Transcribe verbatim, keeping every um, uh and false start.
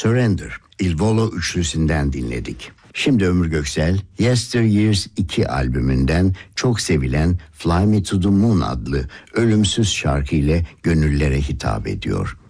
Surrender, Il Volo üçlüsünden dinledik. Şimdi Ömür Göksel, Yesteryears iki albümünden çok sevilen Fly Me to the Moon adlı ölümsüz şarkı ile gönüllere hitap ediyor.